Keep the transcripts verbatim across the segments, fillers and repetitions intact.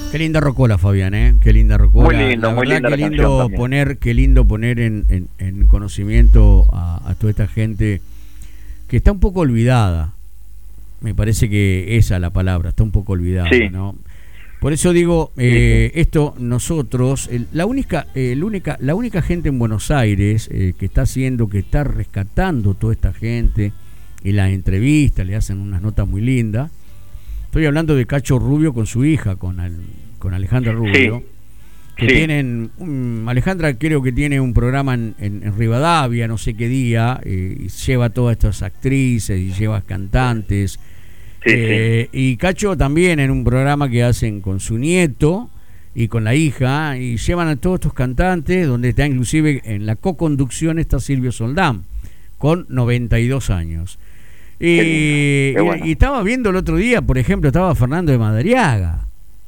Qué linda rocola, Fabián, ¿eh? Qué linda rocola. Muy lindo, la muy verdad, linda qué la lindo canción también. poner, qué lindo poner en, en, en conocimiento a, a toda esta gente que está un poco olvidada. Me parece que esa es la palabra, está un poco olvidada, Sí. ¿no? Por eso digo, eh, esto nosotros, el, la única, eh, la única, la única gente en Buenos Aires eh, que está haciendo, que está rescatando toda esta gente, y las entrevistas le hacen unas notas muy lindas. Estoy hablando de Cacho Rubio con su hija, con, al, con Alejandra Rubio, Sí. que Sí. tienen, um, Alejandra creo que tiene un programa en, en, en Rivadavia, no sé qué día, eh, y lleva a todas estas actrices y lleva cantantes. Sí, eh, y Cacho también en un programa que hacen con su nieto y con la hija, y llevan a todos estos cantantes, donde está inclusive en la co-conducción está Silvio Soldán, con noventa y dos años. Y, Qué lindo, qué bueno. y, y estaba viendo el otro día, por ejemplo, estaba Fernando de Madariaga.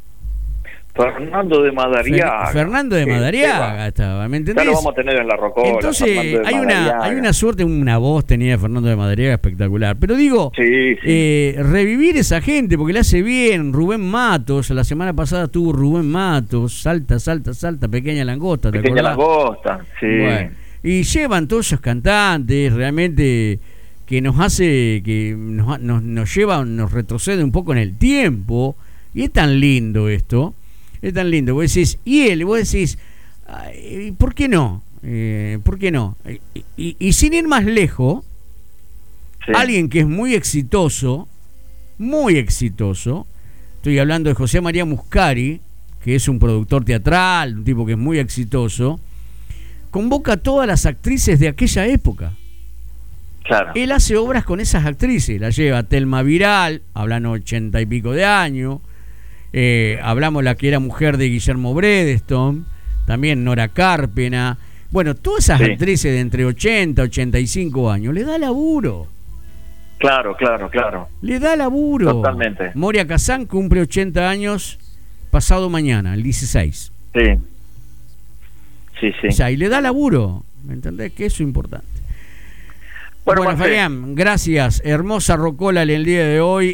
Fernando de Madariaga. Fer, Fernando de Qué Madariaga tema. estaba, ¿me Ya entendés? lo vamos a tener en la rocola. Entonces Fernando de hay una, Madariaga. hay una suerte, una voz tenía Fernando de Madariaga espectacular. Pero digo, Sí, sí. eh, revivir esa gente, porque le hace bien. Rubén Matos, la semana pasada tuvo Rubén Matos, salta, salta, salta, pequeña langosta, ¿te Pequeña acordás? langosta, sí. Bueno, y llevan todos esos cantantes realmente que nos hace, que nos, nos, nos lleva, nos retrocede un poco en el tiempo, y es tan lindo esto, es tan lindo. Vos decís, y él, vos decís, ay, ¿por qué no? Eh, ¿Por qué no? Y, y, y sin ir más lejos, Sí. alguien que es muy exitoso, muy exitoso, estoy hablando de José María Muscari, que es un productor teatral, un tipo que es muy exitoso, convoca a todas las actrices de aquella época. Claro. Él hace obras con esas actrices, la lleva a Telma Viral, hablan ochenta y pico de años, eh, hablamos la que era mujer de Guillermo Bredeston, también Nora Carpena, bueno, todas esas Sí. actrices de entre ochenta, ochenta y cinco años, le da laburo, Claro, claro, claro. le da laburo. Totalmente. Moria Kazan cumple ochenta años pasado mañana, el dieciséis. Sí. Sí, sí. O sea, y le da laburo, ¿me entendés? Que eso es importante. Bueno, Bueno, Marce, Fabián, gracias. Hermosa rocola en el día de hoy.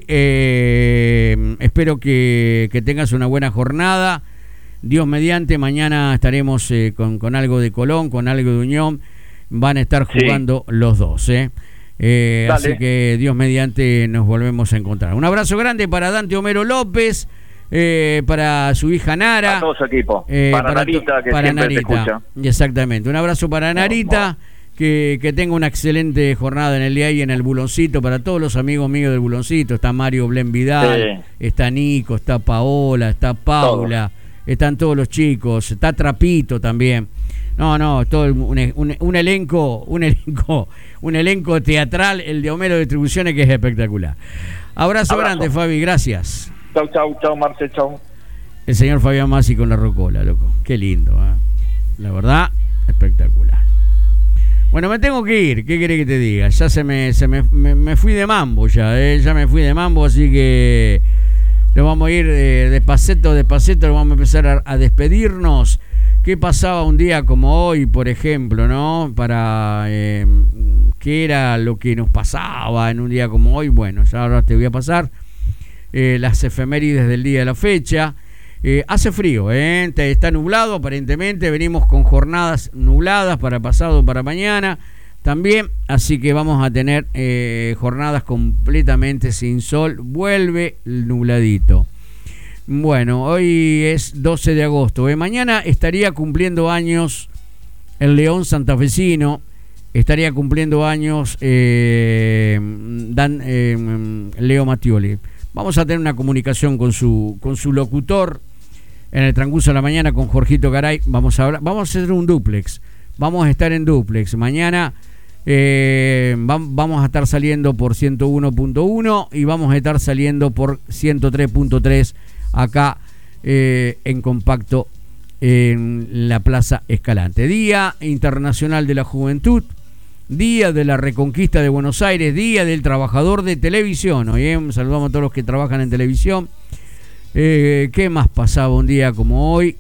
Eh, espero que, que tengas una buena jornada. Dios mediante, mañana estaremos eh, con, con algo de Colón, con algo de Unión. Van a estar jugando sí. los dos. ¿eh? Eh, así que Dios mediante nos volvemos a encontrar. Un abrazo grande para Dante Homero López, eh, para su hija Nara. A todo su equipo. Eh, para, para Narita, que para siempre Narita. te escucha. Exactamente. Un abrazo para Narita. No, no. Que, que tenga una excelente jornada en el día y en el Buloncito. Para todos los amigos míos del Buloncito, está Mario Blen Vidal, sí. está Nico, está Paola, está Paula, todo. Están todos los chicos, está Trapito también. No, no, todo un, un, un elenco, un elenco, un elenco teatral, el de Homero Distribuciones, que es espectacular. Abrazo, Abrazo. grande, Fabi, gracias. Chau, chau, chau, Marce, chau. El señor Fabián Masi con la rocola, loco. Qué lindo, ¿eh? La verdad, espectacular. Bueno, me tengo que ir, ¿qué querés que te diga? Ya se me, se me, me, me fui de mambo ya, ¿eh? Ya me fui de mambo, así que nos vamos a ir eh, despacito, despacito, vamos a empezar a, a despedirnos. ¿Qué pasaba un día como hoy, por ejemplo, no? Para, eh, ¿qué era lo que nos pasaba en un día como hoy? Bueno, ya ahora te voy a pasar eh, las efemérides del día de la fecha. Eh, hace frío, ¿eh? Está nublado aparentemente, venimos con jornadas nubladas para pasado, para mañana también, así que vamos a tener eh, jornadas completamente sin sol, vuelve el nubladito. Bueno, hoy es doce de agosto, ¿eh? Mañana estaría cumpliendo años el León santafesino, estaría cumpliendo años eh, Dan, eh, Leo Mattioli. Vamos a tener una comunicación con su, con su locutor en el transcurso de la mañana con Jorgito Garay. Vamos a hablar, vamos a hacer un duplex. Vamos a estar en duplex. Mañana eh, va, vamos a estar saliendo por ciento uno punto uno y vamos a estar saliendo por ciento tres punto tres acá eh, en compacto en la Plaza Escalante. Día Internacional de la Juventud. Día de la Reconquista de Buenos Aires, Día del Trabajador de Televisión. Hoy ¿eh? Saludamos a todos los que trabajan en televisión. Eh, ¿Qué más pasaba un día como hoy?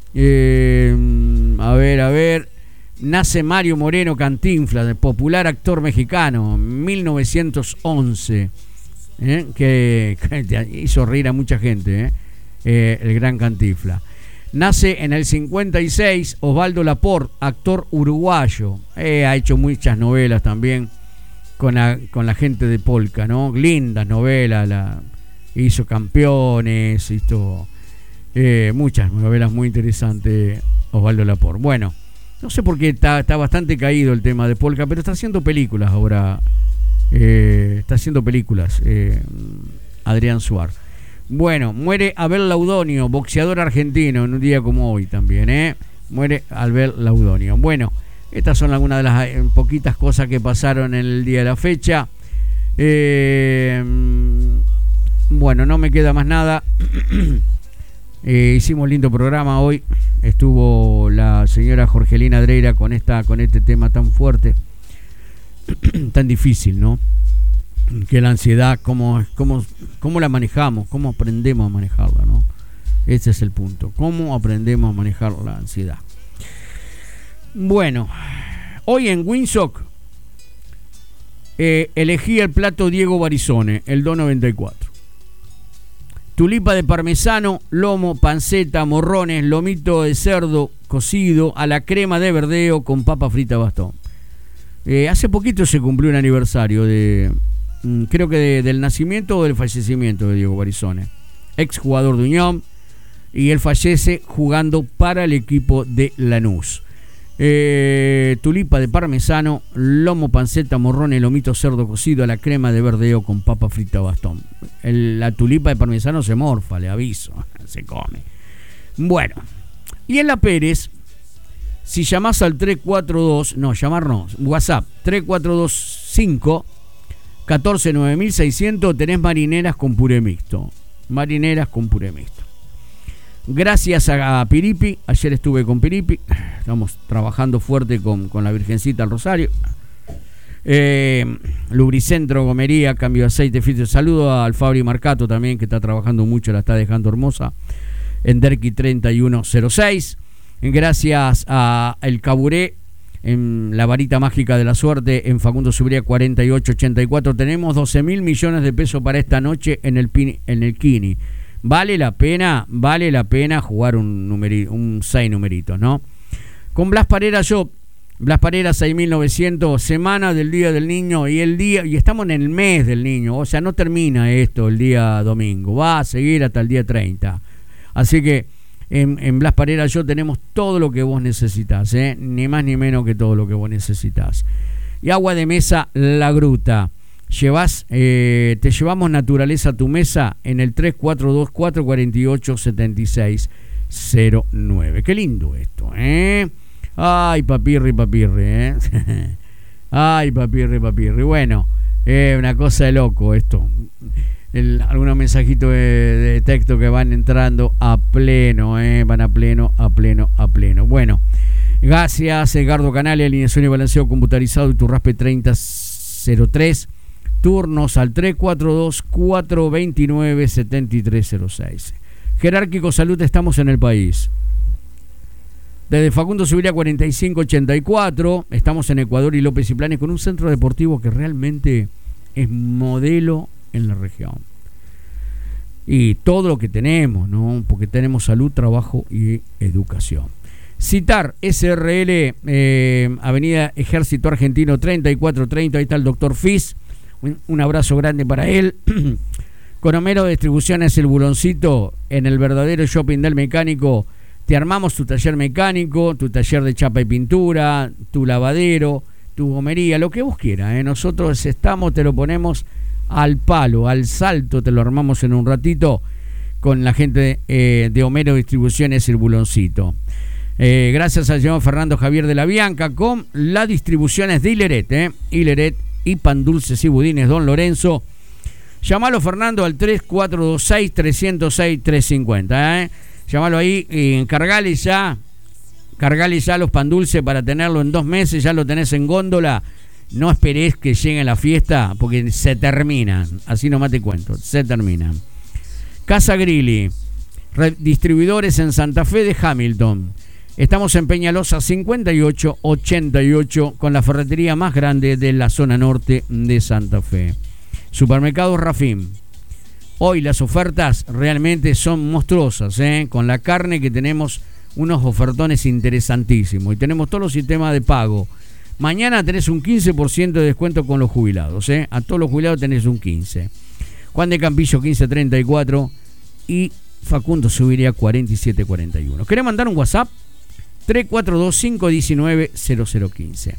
Eh, a ver, a ver. Nace Mario Moreno Cantinflas, popular actor mexicano, mil novecientos once. ¿eh? Que, que hizo reír a mucha gente. ¿eh? eh, el gran Cantinflas. Nace en el cincuenta y seis Osvaldo Laport, actor uruguayo. Eh, ha hecho muchas novelas también con la, con la gente de Polka, ¿no? Lindas novelas, la, hizo Campeones, hizo eh, muchas novelas muy interesantes Osvaldo Laport. Bueno, no sé por qué está, está bastante caído el tema de Polka, pero está haciendo películas ahora. Eh, está haciendo películas eh, Adrián Suárez. Bueno, muere Abel Laudonio, boxeador argentino, en un día como hoy también, ¿eh? Muere Abel Laudonio. Bueno, estas son algunas de las eh, poquitas cosas que pasaron en el día de la fecha. Eh, bueno, no me queda más nada. eh, hicimos lindo programa hoy. Estuvo la señora Jorgelina Dreira con, esta, con este tema tan fuerte, tan difícil, ¿no? Que la ansiedad, cómo, cómo, cómo la manejamos, cómo aprendemos a manejarla, ¿no? Ese es el punto. ¿Cómo aprendemos a manejar la ansiedad? Bueno, hoy en Winsock eh, elegí el plato Diego Barizone, el dos noventa y cuatro. Tulipa de parmesano, lomo, panceta, morrones, lomito de cerdo cocido a la crema de verdeo con papa frita bastón. Eh, hace poquito se cumplió un aniversario de... creo que de, del nacimiento o del fallecimiento de Diego Barizone, ex jugador de Unión, y él fallece jugando para el equipo de Lanús. Eh, tulipa de parmesano, lomo, panceta, morrones, lomito cerdo cocido a la crema de verdeo con papa frita bastón. El, la tulipa de parmesano se morfa, le aviso, se come. Bueno, y en La Pérez, si llamás al tres cuatro dos, no, llamarnos, WhatsApp, tres cuatro dos cinco catorce nueve mil seiscientos, tenés marineras con puré mixto. Marineras con puré mixto. Gracias a Piripi, ayer estuve con Piripi, estamos trabajando fuerte con, con la Virgencita al Rosario. Eh, Lubricentro, gomería, cambio de aceite, filtro. Saludo al Fabri Marcato también, que está trabajando mucho, la está dejando hermosa, en Derqui treinta y uno cero seis. Gracias a El Caburé, en la varita mágica de la suerte, en Facundo Subría cuarenta y ocho ochenta y cuatro. Tenemos doce mil millones de pesos para esta noche en el, pin, en el Kini. Vale la pena, vale la pena jugar un, numeri, un seis numeritos, ¿no? Con Blas Parera yo, Blas Parera seis mil novecientos, semana del Día del Niño, y el día, y estamos en el mes del niño, o sea, no termina esto el día domingo, va a seguir hasta el día treinta. Así que En, en Blas Parera yo tenemos todo lo que vos necesitas, ¿eh? Ni más ni menos que todo lo que vos necesitas. Y agua de mesa La Gruta. Llevas, eh, te llevamos naturaleza a tu mesa en el tres cuatro dos, cuatro cuatro ocho, siete seis cero nueve. Qué lindo esto, ¿eh? Ay, papirri, papirri, ¿eh? Ay, papirri, papirri. Bueno, eh, una cosa de loco esto. El, algunos mensajitos de, de texto que van entrando a pleno, eh, van a pleno, a pleno, a pleno. Bueno, gracias Edgardo Canale, alineación y balanceo computarizado y tu raspe treinta cero tres. Turnos al tres cuatro dos, cuatro dos nueve, siete tres cero seis. Jerárquico Salud, estamos en el país. Desde Facundo Subiría cuarenta y cinco ochenta y cuatro, estamos en Ecuador y López y Planes, con un centro deportivo que realmente es modelo en la región. Y todo lo que tenemos, ¿no? Porque tenemos salud, trabajo y educación. Citar S R L, eh, Avenida Ejército Argentino treinta y cuatro treinta, ahí está el doctor Fis. Un, un abrazo grande para él. Con Homero de Distribuciones El Buloncito, en el verdadero shopping del mecánico, te armamos tu taller mecánico, tu taller de chapa y pintura, tu lavadero, tu gomería, lo que vos quieras, ¿eh? Nosotros estamos, te lo ponemos al palo, al salto, te lo armamos en un ratito con la gente eh, de Homero Distribuciones El Buloncito. Eh, gracias al señor Fernando Javier de la Bianca con las distribuciones de Hileret, eh, Hileret y Pan Dulces y Budines Don Lorenzo. Llamalo, Fernando, al tres cuatro dos seis, tres cero seis, tres cinco cero, eh. Llamalo ahí y encargale ya, cargale ya los pan dulces para tenerlo en dos meses, ya lo tenés en góndola. No esperés que llegue la fiesta porque se terminan. Así nomás te cuento, se terminan. Casa Grilli, distribuidores en Santa Fe de Hamilton. Estamos en Peñalosa cincuenta y ocho ochenta y ocho, con la ferretería más grande de la zona norte de Santa Fe. Supermercados Rafim. Hoy las ofertas realmente son monstruosas, ¿eh? Con la carne que tenemos unos ofertones interesantísimos y tenemos todos los sistemas de pago. Mañana tenés un quince por ciento de descuento con los jubilados, ¿eh? A todos los jubilados tenés un quince. Juan de Campillo quince treinta y cuatro y Facundo Subiría cuarenta y siete cuarenta y uno. ¿Querés mandar un WhatsApp? tres cuatro dos cinco uno nueve cero cero uno cinco.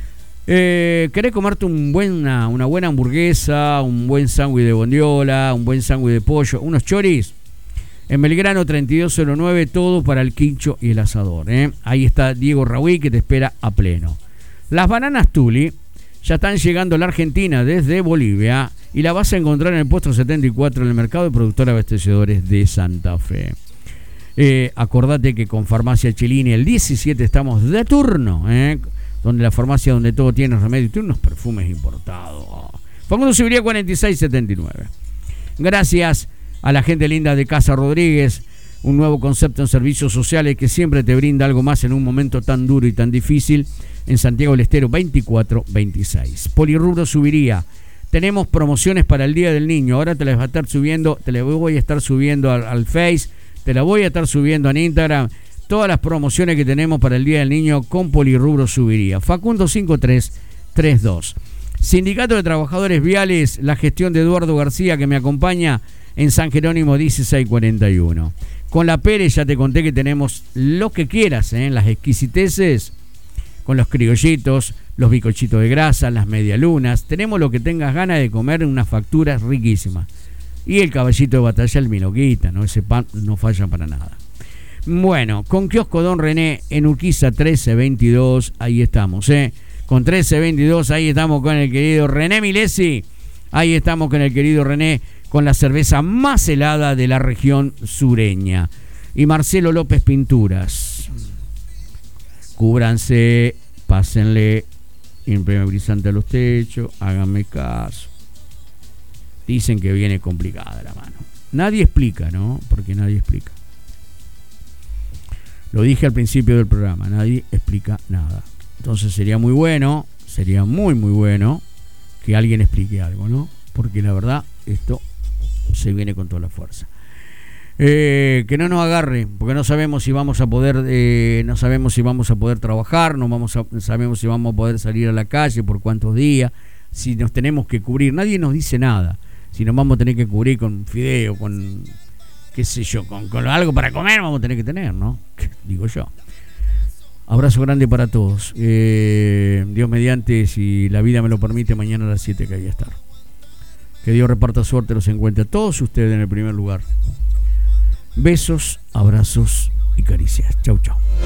Eh, ¿Querés comerte un buena, una buena hamburguesa, un buen sándwich de bondiola, un buen sándwich de pollo, unos choris? En Belgrano treinta y dos cero nueve, todo para el quincho y el asador, ¿eh? Ahí está Diego Raúl que te espera a pleno. Las bananas Tuli ya están llegando a la Argentina desde Bolivia y la vas a encontrar en el puesto setenta y cuatro en el mercado de productores abastecedores de Santa Fe. Eh, acordate que con Farmacia Cellini el diecisiete estamos de turno, ¿eh? Donde la farmacia donde todo tiene remedio y tiene unos perfumes importados. Facundo Subiría cuarenta y seis setenta y nueve. Gracias a la gente linda de Casa Rodríguez, un nuevo concepto en servicios sociales que siempre te brinda algo más en un momento tan duro y tan difícil. En Santiago del Estero veinticuatro veintiséis. Polirrubro Subiría. Tenemos promociones para el Día del Niño. Ahora te las voy a estar subiendo, te las voy a estar subiendo al, al Face, te las voy a estar subiendo en Instagram. Todas las promociones que tenemos para el Día del Niño con Polirrubro Subiría. Facundo cinco tres tres dos. Sindicato de Trabajadores Viales, la gestión de Eduardo García que me acompaña en San Jerónimo dieciséis cuarenta y uno. Con la Pérez ya te conté que tenemos lo que quieras, ¿eh? Las exquisiteces con los criollitos, los bicochitos de grasa, las medialunas. Tenemos lo que tengas ganas de comer, unas facturas riquísimas. Y el caballito de batalla, el Miloquita, ¿no? Ese pan no falla para nada. Bueno, con Kiosco Don René en Urquiza trece veintidós, ahí estamos, ¿eh? Con trece veintidós, ahí estamos con el querido René Milesi, ahí estamos con el querido René, con la cerveza más helada de la región sureña. Y Marcelo López Pinturas. Cúbranse, pásenle impermeabilizante a los techos, háganme caso. Dicen que viene complicada la mano. Nadie explica, ¿no? Porque nadie explica. Lo dije al principio del programa, nadie explica nada. Entonces sería muy bueno, sería muy muy bueno que alguien explique algo, ¿no? Porque la verdad, esto se viene con toda la fuerza. Eh, que no nos agarre, porque no sabemos si vamos a poder, eh, no sabemos si vamos a poder trabajar, no vamos a, no sabemos si vamos a poder salir a la calle por cuántos días, si nos tenemos que cubrir, nadie nos dice nada, si nos vamos a tener que cubrir con fideo, con qué sé yo, con, con algo para comer vamos a tener que tener, ¿no? Digo yo. Abrazo grande para todos. Eh, Dios mediante, si la vida me lo permite, mañana a las siete que voy a estar. Que Dios reparta suerte, los encuentre a todos ustedes en el primer lugar. Besos, abrazos y caricias. Chau, chau.